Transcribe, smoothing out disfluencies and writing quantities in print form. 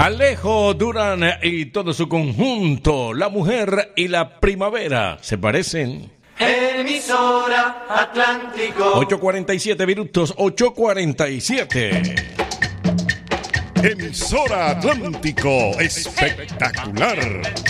Alejo Durán y todo su conjunto, La Mujer y la Primavera, ¿se parecen? Emisora Atlántico. 8:47 minutos, 8:47. Emisora Atlántico, espectacular.